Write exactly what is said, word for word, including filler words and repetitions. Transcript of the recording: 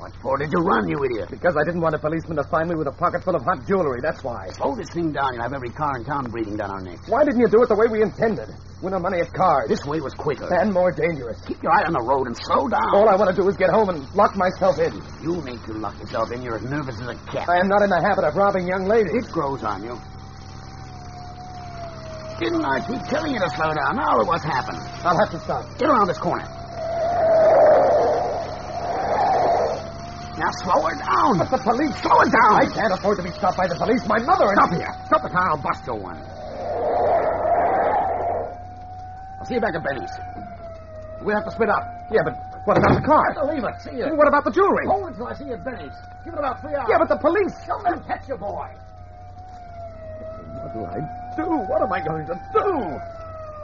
What for did you run, you idiot? Because I didn't want a policeman to find me with a pocket full of hot jewelry, that's why. Slow this thing down. You'll have every car in town breathing down our necks. Why didn't you do it the way we intended? Win our money at cards. This way was quicker. And more dangerous. Keep your eye on the road and slow down. All I want to do is get home and lock myself in. You make you lock yourself in. You're as nervous as a cat. I am not in the habit of robbing young ladies. It grows on you. Didn't I keep telling you to slow down? Now look what's happened. I'll have to stop. Get around this corner. Now slow her down. But the police... Slow her down. I can't afford to be stopped by the police. My mother... Stop here. Stop the car. I'll bust you one. I'll see you back at Benny's. We'll have to split up. Yeah, but what about the car? I'll leave it. See you. What about the jewelry? Hold it till I see you at Benny's. Give it about three hours. Yeah, but the police... Don't let them catch you, boy. What do I do? What am I going to do?